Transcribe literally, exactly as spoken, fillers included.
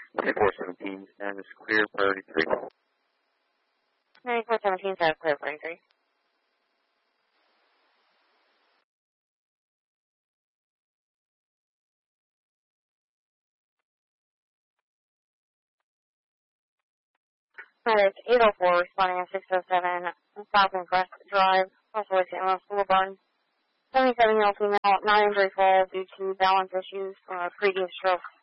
twenty-four seventeen, stand is clear, priority three. ninety-four seventeen, stand is clear, priority three. Medic eight oh four, responding at six oh seven, Falcon Crest Drive, Westwood Saint Louis Boulevard. seventy-seven year old female, non-injury fall due to balance issues from a previous stroke.